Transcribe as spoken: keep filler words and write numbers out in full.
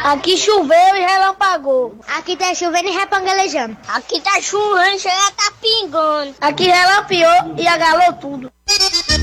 Aqui choveu e relampagou. Aqui tá chovendo e repangalejando. Aqui tá chovendo, chega tá pingando. Aqui relampiou e agalou tudo.